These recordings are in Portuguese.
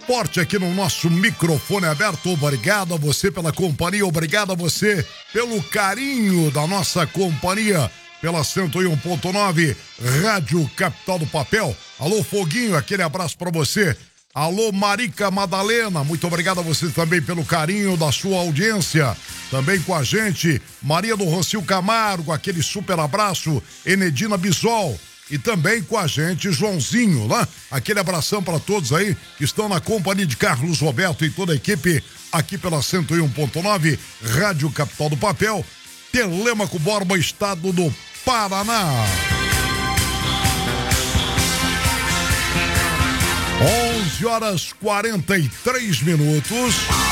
esporte aqui no nosso microfone aberto. Obrigado a você pela companhia, obrigado a você pelo carinho da nossa companhia pela 101.9 Rádio Capital do Papel. Alô, Foguinho, aquele abraço pra você. Alô, Marica Madalena, muito obrigado a você também pelo carinho da sua audiência. Também com a gente, Maria do Rocio Camargo, aquele super abraço. Enedina Bisol. E também com a gente, Joãozinho, né? Aquele abração para todos aí que estão na companhia de Carlos Roberto e toda a equipe aqui pela 101.9 Rádio Capital do Papel, Telêmaco Borba, estado do Paraná. 11h43.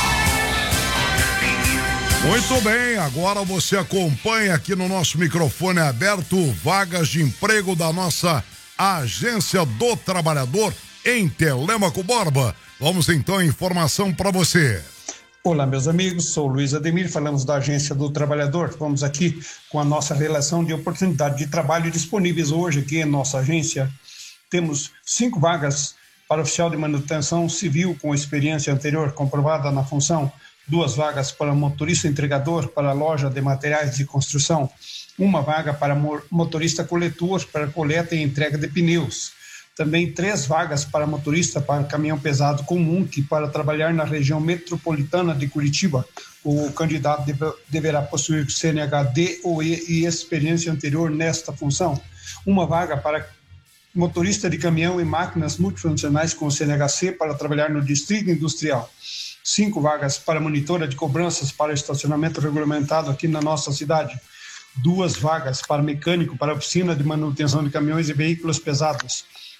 Muito bem, agora você acompanha aqui no nosso microfone aberto vagas de emprego da nossa Agência do Trabalhador em Telêmaco Borba. Vamos então à informação para você. Olá, meus amigos, sou Luiz Ademir, falamos da Agência do Trabalhador. Vamos aqui com a nossa relação de oportunidade de trabalho disponíveis hoje aqui em nossa agência. Temos 5 vagas para oficial de manutenção civil com experiência anterior comprovada na função, 2 vagas para motorista entregador para loja de materiais de construção, 1 vaga para motorista coletor para coleta e entrega de pneus. Também 3 vagas para motorista para caminhão pesado comum que para trabalhar na região metropolitana de Curitiba. O candidato deverá possuir CNH-D ou E e experiência anterior nesta função. 1 vaga para motorista de caminhão e máquinas multifuncionais com CNHC para trabalhar no distrito industrial. 5 vagas para monitora de cobranças para estacionamento regulamentado aqui na nossa cidade. 2 vagas para mecânico para oficina de manutenção de caminhões e veículos pesados.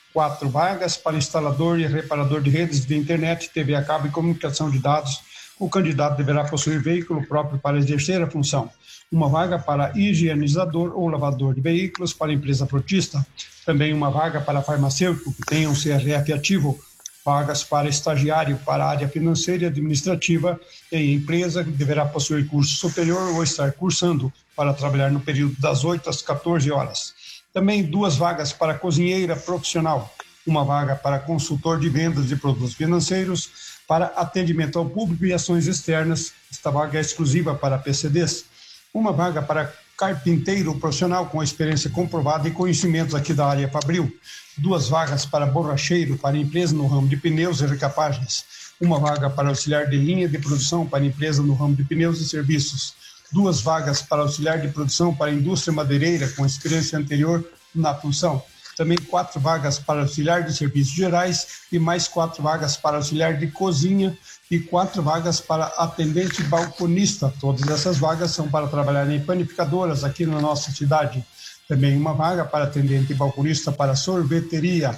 4 vagas para instalador e reparador de redes de internet, TV a cabo e comunicação de dados. O candidato deverá possuir veículo próprio para exercer a função. 1 vaga para higienizador ou lavador de veículos para empresa frotista. Também 1 vaga para farmacêutico que tenha um CRF ativo. Vagas para estagiário para a área financeira e administrativa em empresa que deverá possuir curso superior ou estar cursando para trabalhar no período das 8 às 14 horas. Também 2 vagas para cozinheira profissional, 1 vaga para consultor de vendas de produtos financeiros, para atendimento ao público e ações externas, esta vaga é exclusiva para PCDs, 1 vaga para carpinteiro profissional com experiência comprovada e conhecimentos aqui da área fabril, 2 vagas para borracheiro para empresa no ramo de pneus e recapagens, 1 vaga para auxiliar de linha de produção para empresa no ramo de pneus e serviços, 2 vagas para auxiliar de produção para indústria madeireira com experiência anterior na função, também 4 vagas para auxiliar de serviços gerais e mais 4 vagas para auxiliar de cozinha e 4 vagas para atendente balconista. Todas essas vagas são para trabalhar em panificadoras aqui na nossa cidade. Também 1 vaga para atendente balconista para sorveteria.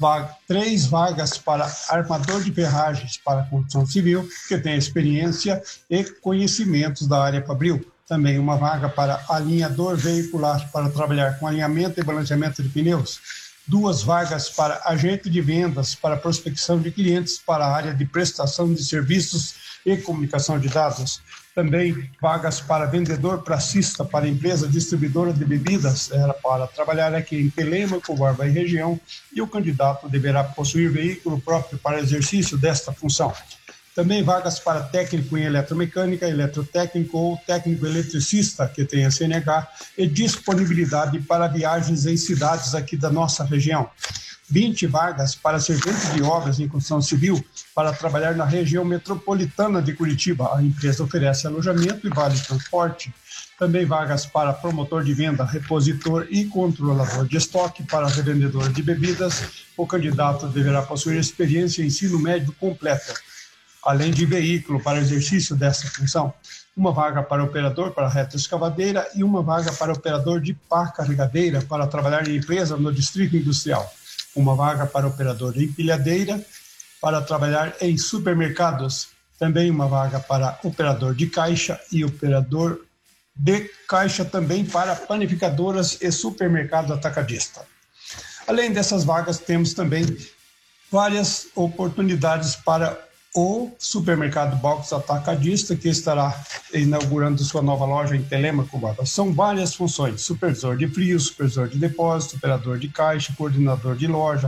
3 vagas para armador de ferragens para a construção civil, que tem experiência e conhecimentos da área fabril. Também 1 vaga para alinhador veicular para trabalhar com alinhamento e balanceamento de pneus. 2 vagas para agente de vendas para prospecção de clientes para a área de prestação de serviços e comunicação de dados. Também vagas para vendedor pracista para empresa distribuidora de bebidas, era para trabalhar aqui em Telêmaco, Borba e região, e o candidato deverá possuir veículo próprio para exercício desta função. Também vagas para técnico em eletromecânica, eletrotécnico ou técnico eletricista que tenha CNH e disponibilidade para viagens em cidades aqui da nossa região. 20 vagas para servente de obras em construção civil para trabalhar na região metropolitana de Curitiba. A empresa oferece alojamento e vale transporte. Também vagas para promotor de venda, repositor e controlador de estoque para revendedor de bebidas. O candidato deverá possuir experiência em ensino médio completa, além de veículo para exercício dessa função. 1 vaga para operador para retroescavadeira e 1 vaga para operador de pá carregadeira para trabalhar em empresa no distrito industrial. 1 vaga para operador de empilhadeira para trabalhar em supermercados. Também 1 vaga para operador de caixa e operador de caixa também para panificadoras e supermercado atacadista. Além dessas vagas, temos também várias oportunidades para o supermercado Box Atacadista, que estará inaugurando sua nova loja em Telêmaco. São várias funções: supervisor de frio, supervisor de depósito, operador de caixa, coordenador de loja,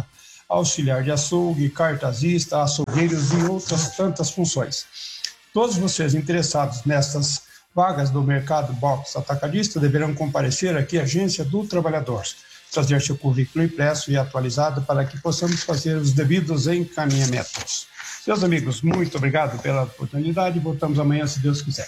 auxiliar de açougue, cartazista, açougueiros e outras tantas funções. Todos vocês interessados nestas vagas do mercado box atacadista deverão comparecer aqui à Agência do Trabalhador, trazer seu currículo impresso e atualizado para que possamos fazer os devidos encaminhamentos. Meus amigos, muito obrigado pela oportunidade. Voltamos amanhã, se Deus quiser.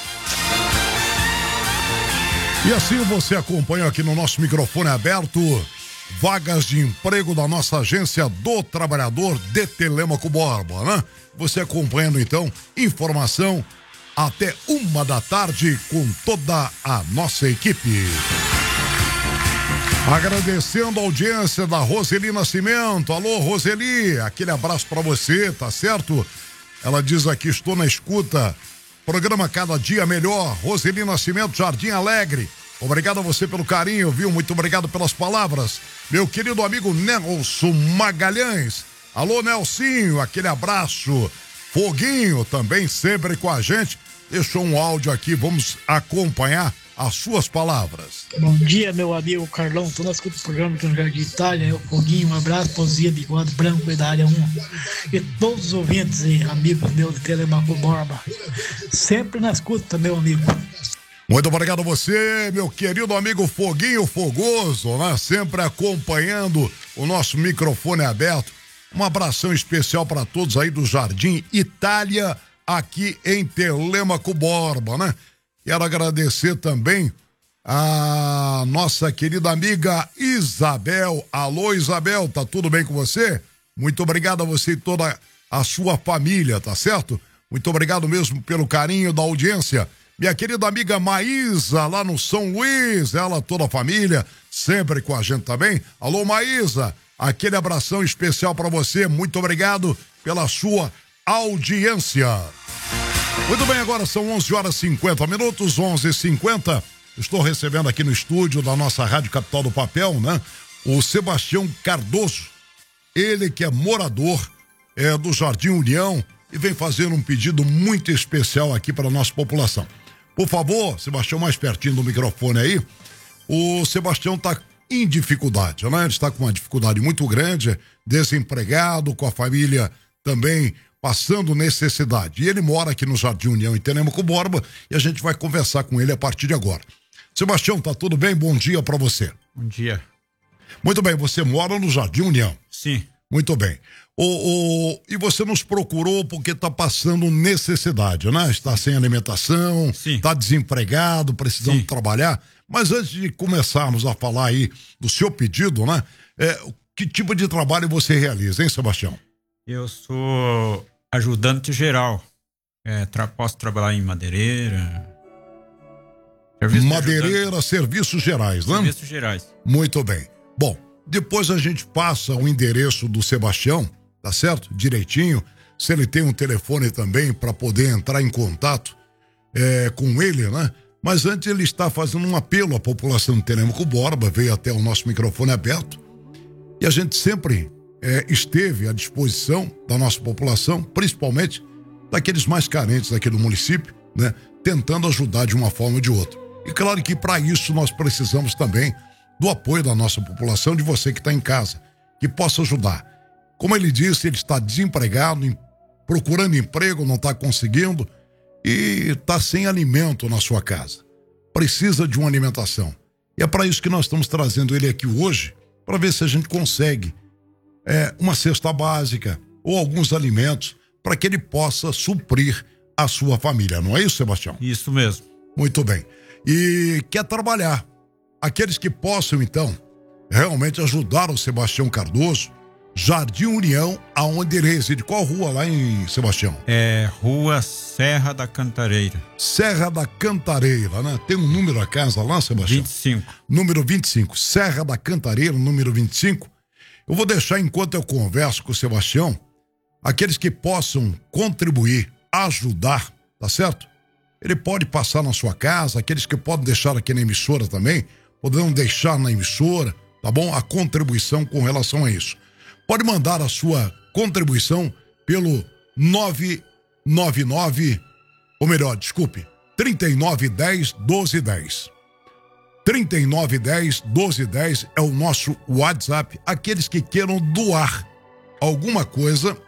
E assim você acompanha aqui no nosso microfone aberto vagas de emprego da nossa Agência do Trabalhador de Telêmaco Borba, né? Você acompanhando então informação até 1h com toda a nossa equipe. Agradecendo a audiência da Roseli Nascimento. Alô, Roseli, aquele abraço pra você, tá certo? Ela diz aqui, estou na escuta. Programa Cada Dia Melhor. Roseli Nascimento, Jardim Alegre. Obrigado a você pelo carinho, viu? Muito obrigado pelas palavras. Meu querido amigo Nelson Magalhães. Alô, Nelsinho, aquele abraço. Foguinho também sempre com a gente. Deixou um áudio aqui, vamos acompanhar as suas palavras. Bom dia, meu amigo Carlão. Tô na escuta do programa aqui no Jardim Itália. Eu, Foguinho, um abraço, Posia de Guarda Branco da área 1. E todos os ouvintes e amigos meus de Telêmaco Borba. Sempre na escuta, meu amigo. Muito obrigado a você, meu querido amigo Foguinho Fogoso, né? Sempre acompanhando o nosso microfone aberto. Um abração especial para todos aí do Jardim Itália, aqui em Telêmaco Borba, né? Quero agradecer também a nossa querida amiga Isabel. Alô, Isabel, tá tudo bem com você? Muito obrigado a você e toda a sua família, tá certo? Muito obrigado mesmo pelo carinho da audiência. Minha querida amiga Maísa, lá no São Luís, ela, toda a família, sempre com a gente também. Alô, Maísa, aquele abração especial para você. Muito obrigado pela sua audiência. Muito bem, agora são 11h50, 11h50. Estou recebendo aqui no estúdio da nossa Rádio Capital do Papel, né? O Sebastião Cardoso, ele que é morador do Jardim União e vem fazer um pedido muito especial aqui para a nossa população. Por favor, Sebastião, mais pertinho do microfone aí. O Sebastião está em dificuldade, né? Ele está com uma dificuldade muito grande, desempregado, com a família também passando necessidade. E ele mora aqui no Jardim União, em Telêmaco Borba, e a gente vai conversar com ele a partir de agora. Sebastião, tá tudo bem? Bom dia para você. Bom dia. Muito bem, você mora no Jardim União. Sim. Muito bem. E você nos procurou porque está passando necessidade, né? Está sem alimentação, está desempregado, precisando trabalhar. Mas antes de começarmos a falar aí do seu pedido, né? Que tipo de trabalho você realiza, hein, Sebastião? Eu sou ajudante geral. Posso trabalhar em madeireira. Serviços gerais, né? Serviços gerais. Muito bem. Bom, depois a gente passa o endereço do Sebastião, tá certo? Direitinho. Se ele tem um telefone também para poder entrar em contato com ele, né? Mas antes ele está fazendo um apelo à população de Telêmaco Borba, veio até o nosso microfone aberto. E a gente sempre esteve à disposição da nossa população, principalmente daqueles mais carentes aqui do município, né? Tentando ajudar de uma forma ou de outra. E claro que para isso nós precisamos também do apoio da nossa população, de você que está em casa, que possa ajudar. Como ele disse, ele está desempregado, procurando emprego, não está conseguindo e está sem alimento na sua casa. Precisa de uma alimentação. E é para isso que nós estamos trazendo ele aqui hoje, para ver se a gente consegue uma cesta básica ou alguns alimentos para que ele possa suprir a sua família. Não é isso, Sebastião? Isso mesmo. Muito bem. E quer trabalhar. Aqueles que possam, então, realmente ajudar o Sebastião Cardoso, Jardim União, aonde ele reside. Qual rua lá em Sebastião? Rua Serra da Cantareira. Serra da Cantareira, né? Tem um número a casa lá, Sebastião? 25. Número 25. Serra da Cantareira, número 25. Eu vou deixar, enquanto eu converso com o Sebastião, aqueles que possam contribuir, ajudar, tá certo? Ele pode passar na sua casa, aqueles que podem deixar aqui na emissora também, poderão deixar na emissora, tá bom? A contribuição com relação a isso. Pode mandar a sua contribuição pelo 3910 1210. 3910-1210 é o nosso WhatsApp. Aqueles que queiram doar alguma coisa